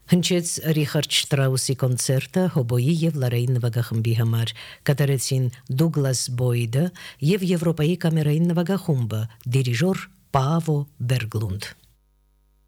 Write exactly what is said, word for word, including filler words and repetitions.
Հնչեց Ռիխարդ Շտրաուսի կոնցերտը հոբոյի եւ լարային նվագախմբի համար, կատարեցին Դուգլաս Բոյդը եւ Եվրոպայի կամերային նվագախումբը, դիրիժոր Պավո Բերգլունդ։